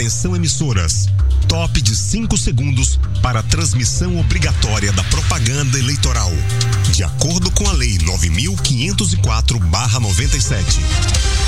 Atenção, emissoras. Top de 5 segundos para a transmissão obrigatória da propaganda eleitoral. De acordo com a Lei 9.504/97.